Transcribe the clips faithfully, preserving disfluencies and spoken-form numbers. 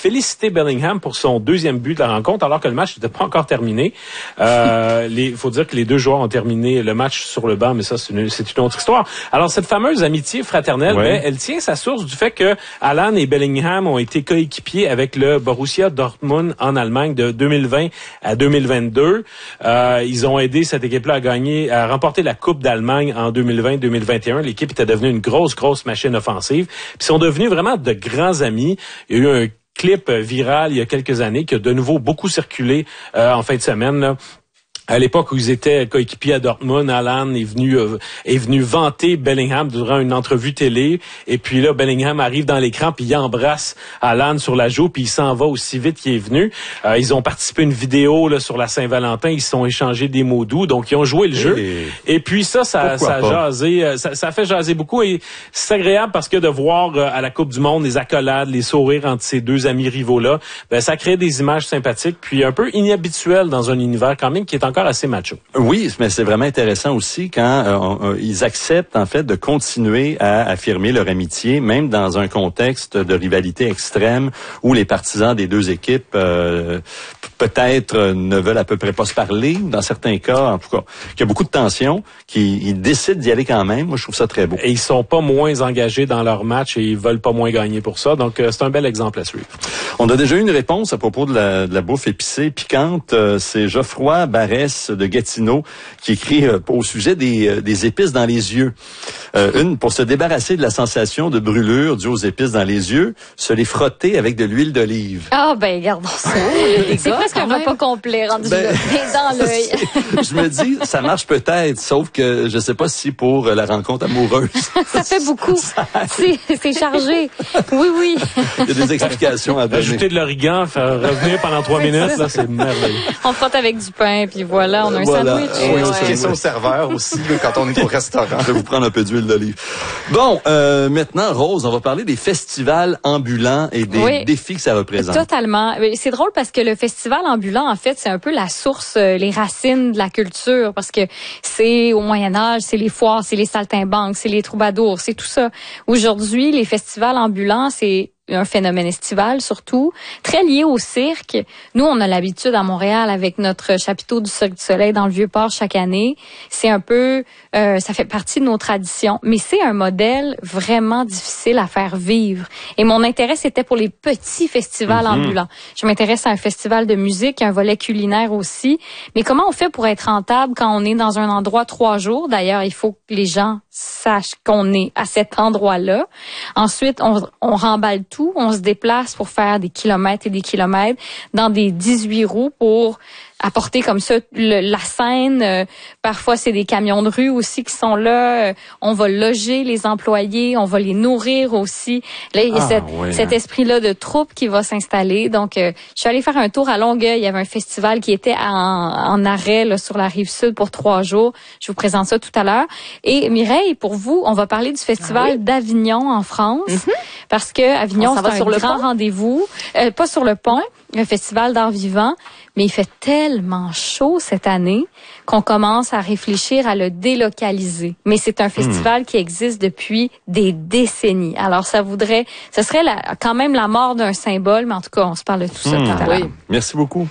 félicité Bellingham pour son deuxième but de la rencontre, alors que le match n'était pas encore terminé. Euh, il faut dire que les deux joueurs ont terminé le match sur le banc, mais ça, c'est une, c'est une autre histoire. Alors, cette fameuse amitié fraternelle, ouais. ben, elle tient sa source du fait que Haaland et Bellingham ont été coéquipiers avec le Borussia Dortmund en Allemagne de deux mille vingt à deux mille vingt-deux. Euh, ils ont aidé cette équipe-là à gagner, à remporter la Coupe d'Allemagne en deux mille vingt deux mille vingt et un. L'équipe était devenue une grosse, grosse machine offensive. Puis ils sont devenus vraiment de grands amis. Il y a eu un clip viral il y a quelques années qui a de nouveau beaucoup circulé euh, en fin de semaine, là. À l'époque où ils étaient coéquipiers à Dortmund, Haaland est venu euh, est venu vanter Bellingham durant une entrevue télé. Et puis là, Bellingham arrive dans l'écran puis il embrasse Haaland sur la joue puis il s'en va aussi vite qu'il est venu. Euh, ils ont participé à une vidéo là sur la Saint-Valentin. Ils se sont échangés des mots doux. Donc ils ont joué le jeu. Et, et puis ça, ça, ça a jasé, ça, ça a fait jaser beaucoup. Et c'est agréable parce que de voir euh, à la Coupe du Monde les accolades, les sourires entre ces deux amis rivaux là, ben ça crée des images sympathiques puis un peu inhabituelles dans un univers quand même qui est encore assez macho. Oui, mais c'est vraiment intéressant aussi quand euh, on, ils acceptent en fait de continuer à affirmer leur amitié, même dans un contexte de rivalité extrême où les partisans des deux équipes euh, peut-être euh, ne veulent à peu près pas se parler. Dans certains cas, en tout cas, qu'il y a beaucoup de tensions, qu'ils ils décident d'y aller quand même. Moi, je trouve ça très beau. Et ils sont pas moins engagés dans leur match et ils veulent pas moins gagner pour ça. Donc, euh, c'est un bel exemple à suivre. On a déjà eu une réponse à propos de la, de la bouffe épicée piquante. Euh, c'est Geoffroy Barret de Gatineau qui écrit euh, au sujet des, euh, des épices dans les yeux. Euh, une, pour se débarrasser de la sensation de brûlure due aux épices dans les yeux, se les frotter avec de l'huile d'olive. Ah ben, gardons ça. C'est presque un repas complet rendu ben, là, dans l'œil. Je me dis, ça marche peut-être, sauf que je sais pas si pour la rencontre amoureuse. Ça fait beaucoup. Ça... C'est, c'est chargé. Oui, oui. Il y a des explications à donner. Ajouter de l'origan, faire revenir pendant trois minutes, là, c'est merveilleux. On frotte avec du pain, puis voilà, on a un voilà. sandwich. Oui, ouais. C'est ça au serveur aussi, là, quand on est au restaurant. Je vais vous prendre un peu d'huile d'olive. Bon, euh, maintenant, Rose, on va parler des festivals ambulants et des oui, défis que ça représente. Totalement. C'est drôle parce que le festival ambulant, en fait, c'est un peu la source, les racines de la culture, parce que c'est au Moyen-Âge, c'est les foires, c'est les saltimbanques, c'est les troubadours, c'est tout ça. Aujourd'hui, les festivals ambulants, c'est un phénomène estival surtout, très lié au cirque. Nous, on a l'habitude à Montréal avec notre chapiteau du Cirque du Soleil dans le Vieux-Port chaque année. C'est un peu, euh, ça fait partie de nos traditions, mais c'est un modèle vraiment difficile à faire vivre. Et mon intérêt, c'était pour les petits festivals mm-hmm. ambulants. Je m'intéresse à un festival de musique, un volet culinaire aussi. Mais comment on fait pour être rentable quand on est dans un endroit trois jours? D'ailleurs, il faut que les gens sachent qu'on est à cet endroit-là. Ensuite, on, on remballe tout. On se déplace pour faire des kilomètres et des kilomètres dans des dix-huit roues pour apporter comme ça le, la scène. Euh, parfois, c'est des camions de rue aussi qui sont là. Euh, on va loger les employés, on va les nourrir aussi. Là, il y a ah, cette, ouais, cet esprit-là de troupe qui va s'installer. Donc, euh, je suis allée faire un tour à Longueuil. Il y avait un festival qui était en, en arrêt là, sur la Rive-Sud pour trois jours. Je vous présente ça tout à l'heure. Et Mireille, pour vous, on va parler du festival ah, oui? d'Avignon en France. Mm-hmm. Parce que Avignon, c'est un sur grand rendez-vous. Euh, pas sur le pont, un festival d'art vivant. Mais il fait tellement chaud cette année qu'on commence à réfléchir à le délocaliser. Mais c'est un festival mmh. qui existe depuis des décennies. Alors, ça voudrait, ce serait la, quand même la mort d'un symbole, mais en tout cas, on se parle de tout ça mmh. tout à l'heure. Oui. Merci beaucoup.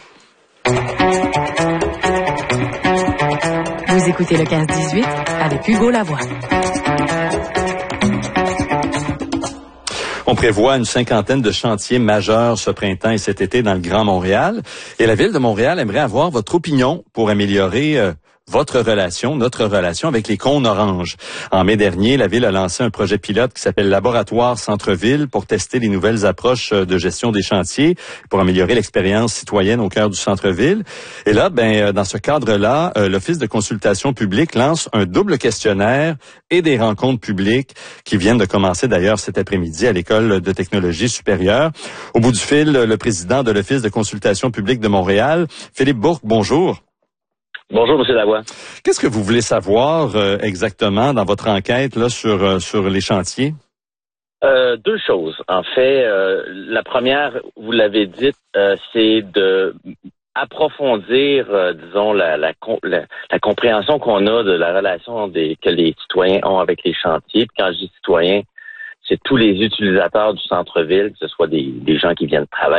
Vous écoutez le quinze dix-huit avec Hugo Lavoie. On prévoit une cinquantaine de chantiers majeurs ce printemps et cet été dans le Grand Montréal. Et la Ville de Montréal aimerait avoir votre opinion pour améliorer euh, votre relation, notre relation avec les cônes oranges. En mai dernier, la Ville a lancé un projet pilote qui s'appelle Laboratoire Centre-Ville pour tester les nouvelles approches de gestion des chantiers, pour améliorer l'expérience citoyenne au cœur du centre-ville. Et là, ben, dans ce cadre-là, euh, l'Office de consultation publique lance un double questionnaire et des rencontres publiques qui viennent de commencer d'ailleurs cet après-midi à l'École de technologie supérieure. Au bout du fil, le président de l'Office de consultation publique de Montréal, Philippe Bourque, bonjour. Bonjour, M. Lavoie. Qu'est-ce que vous voulez savoir euh, exactement dans votre enquête là sur euh, sur les chantiers? Euh, deux choses. En fait, euh, la première, vous l'avez dit, euh, c'est de approfondir, euh, disons, la, la, la, la compréhension qu'on a de la relation des, que les citoyens ont avec les chantiers. Puis quand je dis citoyens, c'est tous les utilisateurs du centre-ville, que ce soit des, des gens qui viennent travailler